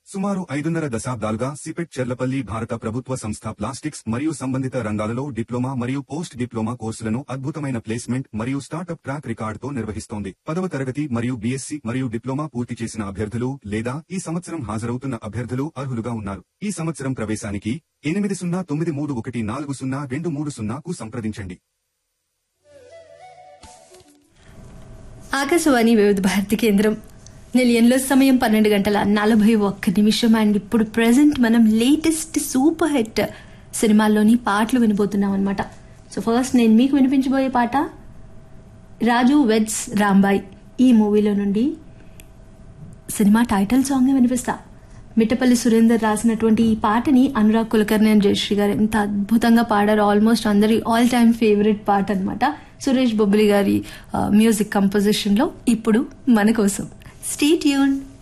సుమారు 5.5 దశాబ్దాలుగా సిపెట్ చెర్లపల్లి భారత ప్రభుత్వ సంస్థ ప్లాస్టిక్స్ మరియు సంబంధిత రంగాలలో డిప్లొమా మరియు పోస్ట్ డిప్లొమా కోర్సులను అద్భుతమైన ప్లేస్మెంట్ మరియు స్టార్టప్ ట్రాక్ రికార్డుతో నిర్వహిస్తోంది. 10వ తరగతి మరియు బీఎస్సీ మరియు డిప్లొమా పూర్తి చేసిన అభ్యర్థులు లేదా ఈ సంవత్సరం హాజరవుతున్న అభ్యర్థులు అర్హులుగా ఉన్నారు. ఈ సంవత్సరం ప్రవేశానికి 8093140230కు సంప్రదించండి. ఆకాశవాణి వివిధ భారతి కేంద్రం. నిలయంలో సమయం 12:41 అండ్ ఇప్పుడు ప్రెసెంట్ మనం లేటెస్ట్ సూపర్ హిట్ సినిమాల్లోని పాటలు వినబోతున్నాం అనమాట. సో ఫస్ట్ నేను మీకు వినిపించబోయే పాట రాజు వెడ్స్ రాంబాయ్ ఈ మూవీలో నుండి సినిమా టైటిల్ సాంగ్ వినిపిస్తా. మిట్టపల్లి సురేందర్ రాసినటువంటి ఈ పాటని అనురాగ్ కులకర్ణి అండ్ జయశ్రీ గారు ఎంత అద్భుతంగా పాడారు. ఆల్మోస్ట్ అందరి ఆల్ టైమ్ ఫేవరెట్ పాట అనమాట. సురేష్ బొబ్బిలి గారి మ్యూజిక్ కంపోజిషన్ లో ఇప్పుడు మన కోసం. Stay tuned.